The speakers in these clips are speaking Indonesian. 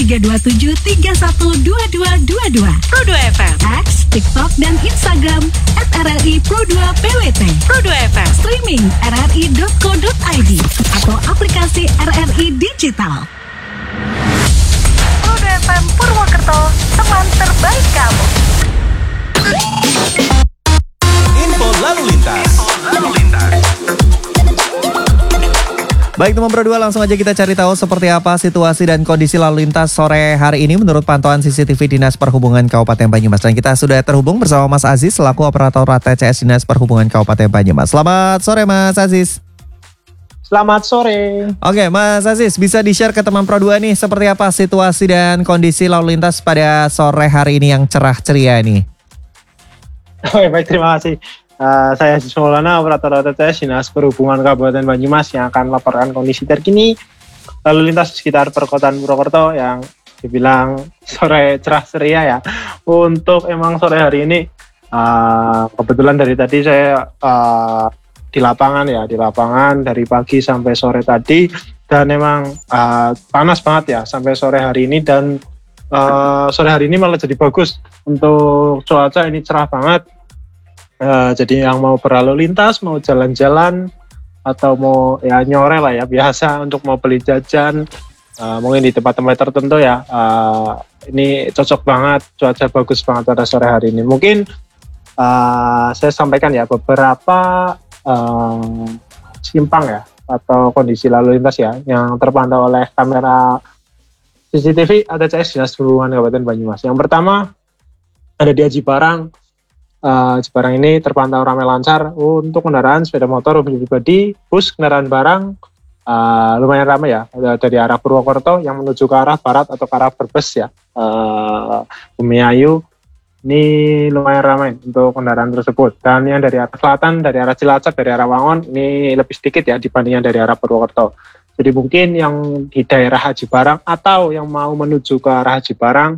0327312222. Pro 2 FM. X, TikTok, dan Instagram @RRI Pro 2 PWT. Pro 2 FM. Streaming rri.co.id atau aplikasi RRI Digital. Pro 2 FM Purwokerto, teman terbaik kamu. Info lalu lintas. Baik teman Pro 2, langsung aja kita cari tahu seperti apa situasi dan kondisi lalu lintas sore hari ini menurut pantauan CCTV Dinas Perhubungan Kabupaten Banyumas. Dan kita sudah terhubung bersama Mas Aziz selaku operator ATCS Dinas Perhubungan Kabupaten Banyumas. Selamat sore Mas Aziz. Selamat sore. Oke Mas Aziz, bisa di-share ke teman Pro 2 nih seperti apa situasi dan kondisi lalu lintas pada sore hari ini yang cerah ceria nih? Oke, baik, terima kasih. Saya Aziz Maulana, operator ATCS Dinas Perhubungan Kabupaten Banyumas yang akan melaporkan kondisi terkini lalu lintas di sekitar perkotaan Purwokerto yang dibilang sore cerah ceria ya. Untuk emang sore hari ini kebetulan dari tadi saya di lapangan dari pagi sampai sore tadi, dan emang panas banget ya sampai sore hari ini, dan sore hari ini malah jadi bagus untuk cuaca, ini cerah banget. Jadi yang mau berlalu lintas, mau jalan-jalan atau mau ya nyore lah ya, biasa untuk mau beli jajan mungkin di tempat-tempat tertentu ya, ini cocok banget, cuaca bagus banget pada sore hari ini. Mungkin saya sampaikan ya beberapa simpang ya atau kondisi lalu lintas ya yang terpantau oleh kamera CCTV ATCS Dinas Perhubungan Kabupaten Banyumas. Yang pertama ada di Aji Barang. Aji Barang ini terpantau ramai lancar untuk kendaraan sepeda motor, mobil pribadi, bus, kendaraan barang, lumayan ramai ya dari arah Purwokerto yang menuju ke arah barat atau ke arah Brebes ya, Bumiayu. Ini lumayan ramai untuk kendaraan tersebut. Dan yang dari arah selatan, dari arah Cilacap, dari arah Wangon, ini lebih sedikit ya dibandingkan dari arah Purwokerto. Jadi mungkin yang di daerah Aji Barang atau yang mau menuju ke arah Aji Barang,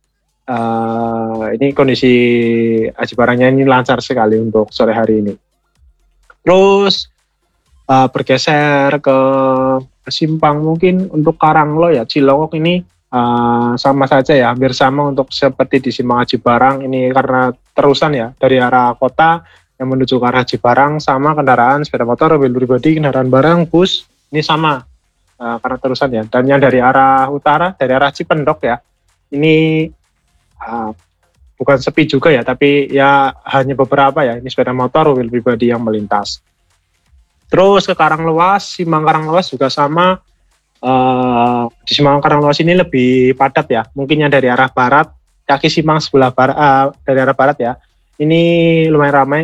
ini kondisi Aji Barangnya ini lancar sekali untuk sore hari ini. Terus bergeser ke simpang mungkin untuk Karanglo ya, Cilongok ini sama saja ya, hampir sama untuk seperti di simpang Aji Barang ini, karena terusan ya dari arah kota yang menuju ke arah Aji Barang, sama kendaraan sepeda motor, mobil pribadi, kendaraan barang, bus ini sama karena terusan ya. Dan yang dari arah utara, dari arah Cipendok ya, ini bukan sepi juga ya, tapi ya hanya beberapa ya, ini sepeda motor, mobil pribadi yang melintas. Terus ke Karanglewas, simpang Karanglewas juga sama. Di simpang Karanglewas ini lebih padat ya, mungkin yang dari arah barat, kaki simpang sebelah barat, dari arah barat ya, ini lumayan ramai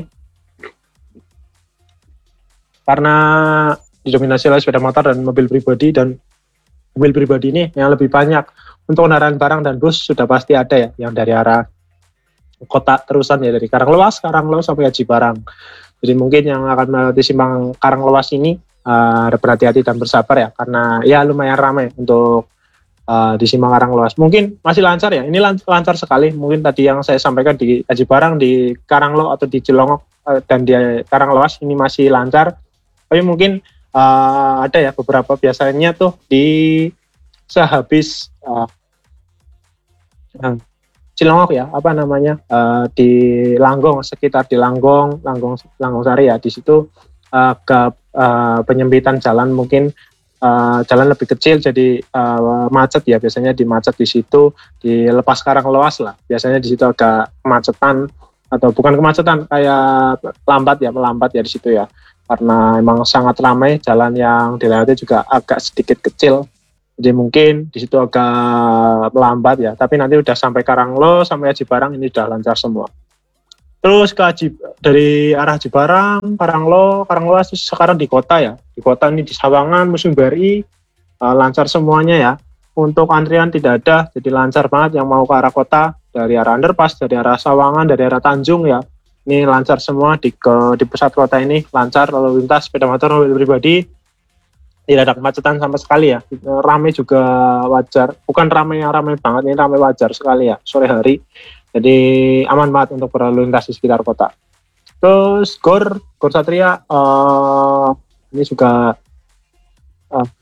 karena didominasi oleh sepeda motor dan mobil pribadi. Dan mobil pribadi ini yang lebih banyak. Untuk kendaraan barang dan bus sudah pasti ada ya, yang dari arah kota terusan ya, dari Karanglewas sampai Aji Barang. Jadi mungkin yang akan melewati simpang Karanglewas ini berhati-hati dan bersabar ya, karena ya lumayan ramai untuk di simpang Karanglewas. Mungkin masih lancar ya, ini lancar sekali. Mungkin tadi yang saya sampaikan di Aji Barang, di Karanglo atau di Cilongok dan di Karanglewas ini masih lancar. Tapi mungkin ada ya beberapa biasanya tuh di sehabis Cilongok ya, apa namanya, di Langgong, sekitar di Langgong Sari ya, di situ agak penyempitan jalan, mungkin jalan lebih kecil jadi macet ya, biasanya dimacet di situ, dilepas Karanglewas lah, biasanya di situ agak kemacetan, atau bukan kemacetan, kayak melambat ya di situ ya, karena emang sangat ramai, jalan yang dilewati juga agak sedikit kecil. Jadi mungkin di situ agak melambat ya, tapi nanti udah sampai Karanglo, sampai Aji Barang ini udah lancar semua. Terus dari arah Aji Barang, Karanglo sekarang di kota ya. Di kota ini di Sawangan, Museum BRI, lancar semuanya ya. Untuk antrian tidak ada, jadi lancar banget yang mau ke arah kota, dari arah underpass, dari arah Sawangan, dari arah Tanjung ya. Ini lancar semua di pusat kota ini, lancar lalu lintas sepeda motor, mobil pribadi. Tidak ada kemacetan sama sekali ya, ramai juga wajar, bukan ramai yang ramai banget, ini ramai wajar sekali ya sore hari, jadi aman banget untuk berlalu lintas di sekitar kota. Terus Gor Satria ini juga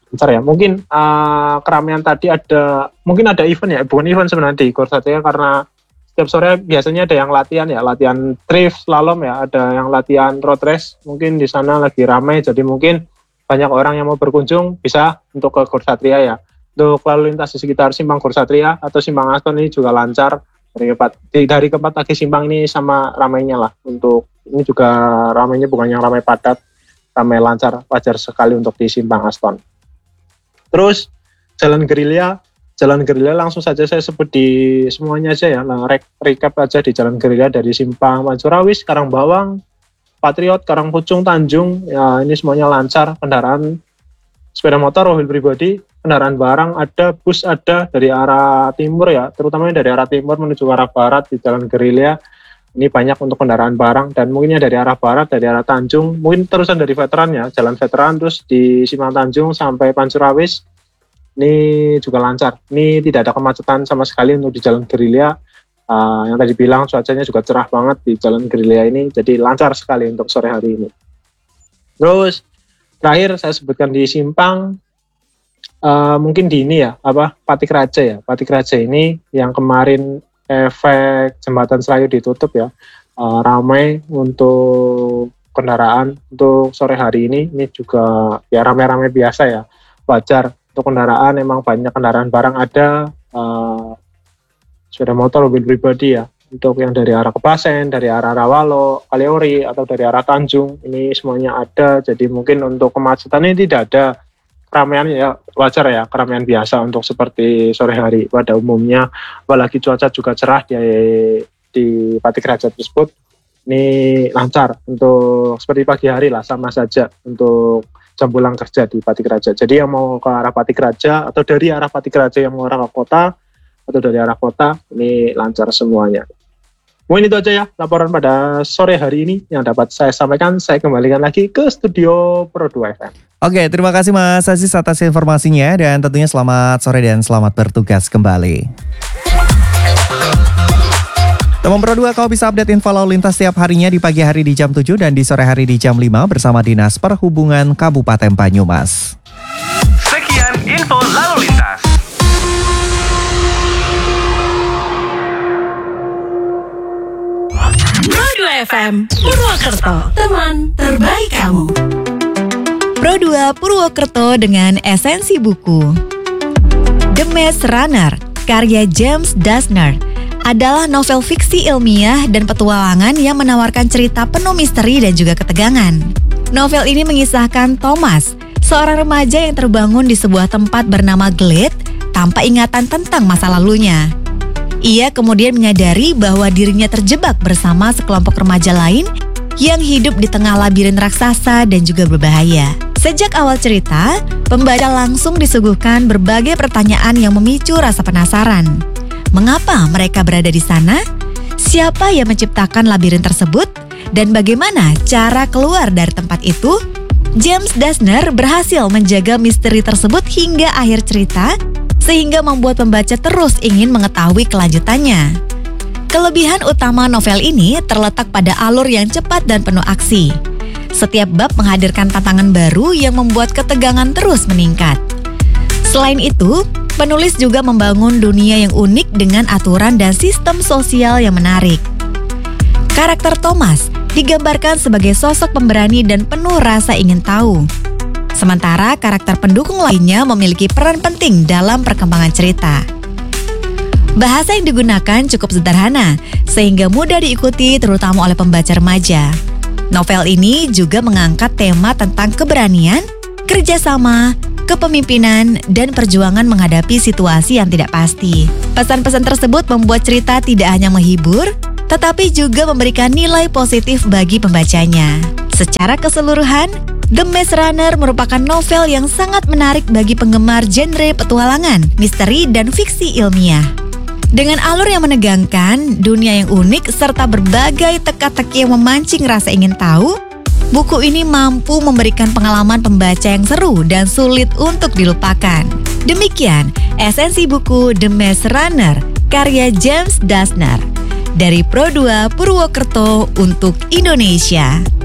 Bentar ya, mungkin keramaian tadi mungkin ada event ya, bukan event sebenarnya di Gor Satria, karena setiap sore biasanya ada yang latihan drift, slalom ya, ada yang latihan road race, mungkin di sana lagi ramai, jadi mungkin banyak orang yang mau berkunjung bisa untuk ke Gor Satria ya. Untuk lalu lintas di sekitar Simpang Gor Satria atau Simpang Aston ini juga lancar, dari keempat lagi simpang ini sama ramainya lah. Untuk ini juga ramainya bukan yang ramai padat, ramai lancar, wajar sekali untuk di Simpang Aston. Terus Jalan Gerilya langsung saja saya sebut di semuanya aja ya, recap aja di Jalan Gerilya dari Simpang Pancurawis, Karangbawang, Patriot, Karangpucung, Tanjung, ya ini semuanya lancar, kendaraan sepeda motor, mobil pribadi, kendaraan barang ada, bus ada dari arah timur ya, terutama dari arah timur menuju ke arah barat di Jalan Gerilya. Ini banyak untuk kendaraan barang, dan mungkinnya dari arah barat, dari arah Tanjung, mungkin terusan dari veteran ya, Jalan Veteran, terus di Simpang Tanjung sampai Pancurawis, ini juga lancar. Ini tidak ada kemacetan sama sekali untuk di Jalan Gerilya. Yang tadi bilang cuacanya juga cerah banget di Jalan Gerilya ini, jadi lancar sekali untuk sore hari ini. Terus terakhir saya sebutkan di Simpang, mungkin di ini ya, Patik Raja ya. Patik Raja ini yang kemarin efek jembatan Selayu ditutup ya, ramai untuk kendaraan untuk sore hari ini juga ya ramai-ramai biasa ya, wajar untuk kendaraan, emang banyak kendaraan barang ada, sepeda motor, mobil pribadi ya, untuk yang dari arah Kepasen, dari arah Rawalo, Kaliori, atau dari arah Tanjung, ini semuanya ada, jadi mungkin untuk kemacetan ini tidak ada. Keramaian ya wajar ya, keramaian biasa untuk seperti sore hari pada umumnya, apalagi cuaca juga cerah di Patik Raja tersebut, ini lancar untuk seperti pagi hari lah, sama saja untuk jam pulang kerja di Patik Raja. Jadi yang mau ke arah Patik Raja atau dari arah Patik Raja yang mau arah ke kota atau dari arah kota, ini lancar semuanya. Mungkin itu aja ya laporan pada sore hari ini yang dapat saya sampaikan. Saya kembalikan lagi ke studio Pro 2 FM. Oke, terima kasih Mas Aziz atas informasinya, dan tentunya selamat sore dan selamat bertugas kembali. Teman Pro 2, kau bisa update info lalu lintas setiap harinya di pagi hari di jam 7 dan di sore hari di jam 5 bersama Dinas Perhubungan Kabupaten Banyumas. Sekian info lalu lintas. Pro 2 FM Purwokerto, teman terbaik kamu. Pro 2 Purwokerto dengan esensi buku. The Maze Runner, karya James Dashner, adalah novel fiksi ilmiah dan petualangan yang menawarkan cerita penuh misteri dan juga ketegangan. Novel ini mengisahkan Thomas, seorang remaja yang terbangun di sebuah tempat bernama Glade tanpa ingatan tentang masa lalunya. Ia kemudian menyadari bahwa dirinya terjebak bersama sekelompok remaja lain yang hidup di tengah labirin raksasa dan juga berbahaya. Sejak awal cerita, pembaca langsung disuguhkan berbagai pertanyaan yang memicu rasa penasaran. Mengapa mereka berada di sana? Siapa yang menciptakan labirin tersebut? Dan bagaimana cara keluar dari tempat itu? James Dashner berhasil menjaga misteri tersebut hingga akhir cerita, sehingga membuat pembaca terus ingin mengetahui kelanjutannya. Kelebihan utama novel ini terletak pada alur yang cepat dan penuh aksi. Setiap bab menghadirkan tantangan baru yang membuat ketegangan terus meningkat. Selain itu, penulis juga membangun dunia yang unik dengan aturan dan sistem sosial yang menarik. Karakter Thomas digambarkan sebagai sosok pemberani dan penuh rasa ingin tahu. Sementara karakter pendukung lainnya memiliki peran penting dalam perkembangan cerita. Bahasa yang digunakan cukup sederhana, sehingga mudah diikuti terutama oleh pembaca remaja. Novel ini juga mengangkat tema tentang keberanian, kerjasama, kepemimpinan, dan perjuangan menghadapi situasi yang tidak pasti. Pesan-pesan tersebut membuat cerita tidak hanya menghibur, tetapi juga memberikan nilai positif bagi pembacanya. Secara keseluruhan, The Maze Runner merupakan novel yang sangat menarik bagi penggemar genre petualangan, misteri, dan fiksi ilmiah. Dengan alur yang menegangkan, dunia yang unik, serta berbagai teka-teki yang memancing rasa ingin tahu, buku ini mampu memberikan pengalaman pembaca yang seru dan sulit untuk dilupakan. Demikian esensi buku The Maze Runner, karya James Dashner. Dari Pro 2 Purwokerto untuk Indonesia.